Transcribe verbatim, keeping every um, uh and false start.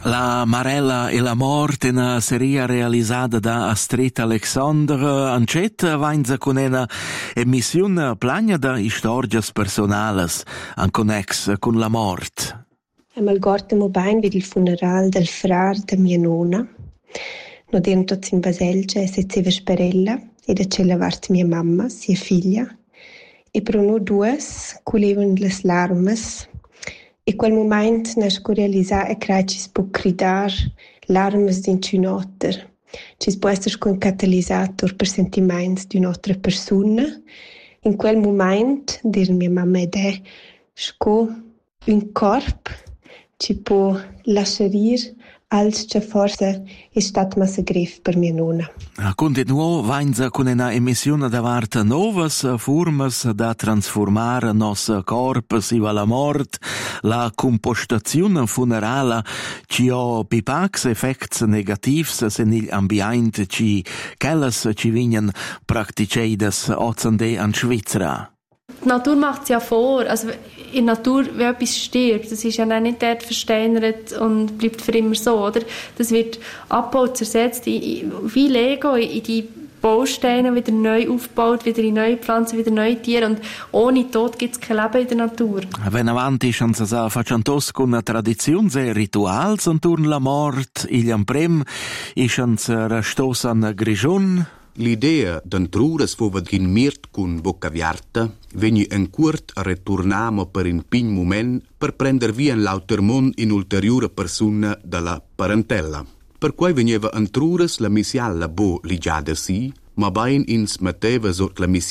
La Marella e la morte, una serie realizzata da Astrid Alexander, ancet vainza con una emissione plagna da stories personales, an connex con la mort. Am al gortemo bain vid il funeral del frar da mia nonna. No erano tutti in Baselgia e sezeva sperella e da c'è lavart mia mamma, sia figlia. E per noi due culevano le larmes. E quel moment nasco realizzare e creare ci si può gridare larmes di un ci si può essere un catalizzatore per sentimenti di un'altra persona. In quel moment, dir mia mamma ed è, sco un corpo ci può lasciare als che forse è stato massa gref per mia nonna. Continuò vainza con una emissione davart novas formas da trasformare nos corpus iva la mort, la compostazione funerale ci ha pipax effects negativs sen il ambient ci kelles ci vignen prakticedes ozende an Svizzera. Die Natur macht es ja vor. Also in der Natur, wenn etwas stirbt, das ist ja dann nicht dort versteinert und bleibt für immer so, oder? Das wird abgebaut, zersetzt, wie Lego, in die Bausteine wieder neu aufgebaut, wieder in neue Pflanzen, wieder neue Tiere, und ohne Tod gibt es kein Leben in der Natur. Wenn avanti schanza sa facentos con una tradizione e rituals intorno alla mort, il amprem, e schanza restos an Grigion. L'idea d'entrures fova d'in mirt cun bocca viarta, vegni en curt a retornamo per in pin moment per prender via in l'autermon in ulteriore persona dalla parentella. Per quai veniva entrures la missialla bo ligiada si, ma bain ins metteva sort la missialla